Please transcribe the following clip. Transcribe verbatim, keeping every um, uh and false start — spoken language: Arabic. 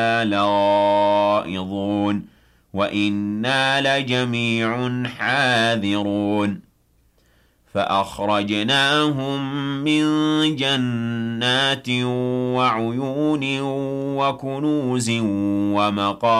لغائظون وإنا لجميع حاذرون فأخرجناهم من جنات وعيون وكنوز ومقام